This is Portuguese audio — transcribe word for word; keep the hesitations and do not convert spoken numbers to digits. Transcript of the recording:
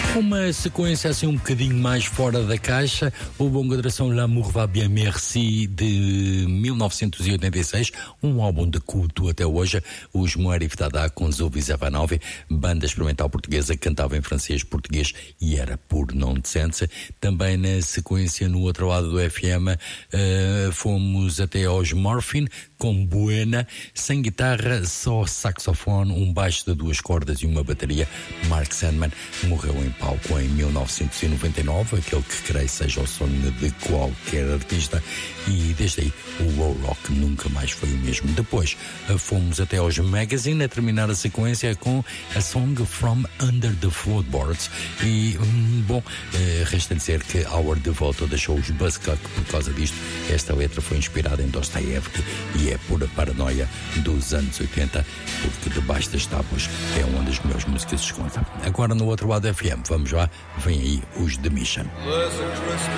Uma sequência assim um bocadinho mais fora da caixa, o Longa Duração L'amour va bien merci de mil novecentos e oitenta e seis, um álbum de culto até hoje. Os Moerif Dada com Zubi Zavanove, banda experimental portuguesa, cantava em francês, português e era por nonsense. Também na sequência, no outro lado do F M, uh, fomos até aos Morphine com Buena, sem guitarra, só saxofone, um baixo de duas cordas e uma bateria. Mark Sandman morreu em palco em mil novecentos e noventa e nove, aquele que creio seja o sonho de qualquer artista, e desde aí o Raw Rock nunca mais foi o mesmo. Depois fomos até aos Magazine, a terminar a sequência com a song From Under the Floorboards, e bom, resta dizer que Howard Devoto deixou os Buzzcock por causa disto. Esta letra foi inspirada em Dostoiévski e é pura paranoia dos anos oitenta, porque debaixo das tábuas é onde as melhores músicas se escondem. Agora no outro lado do F M, vamos lá, vem aí os The Mission.